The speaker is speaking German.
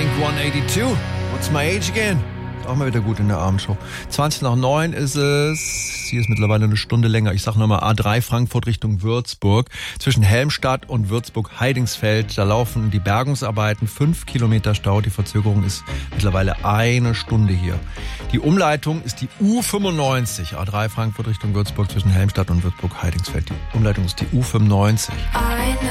Blink-182. What's my age again? Ist auch mal wieder gut in der Abendshow. 20:09 ist es. Hier ist mittlerweile eine Stunde länger. Ich sag nochmal A3 Frankfurt Richtung Würzburg. Zwischen Helmstadt und Würzburg-Heidingsfeld. Da laufen die Bergungsarbeiten. 5 Kilometer Stau. Die Verzögerung ist mittlerweile eine Stunde hier. Die Umleitung ist die U95. A3 Frankfurt Richtung Würzburg zwischen Helmstadt und Würzburg-Heidingsfeld. Die Umleitung ist die U95. I know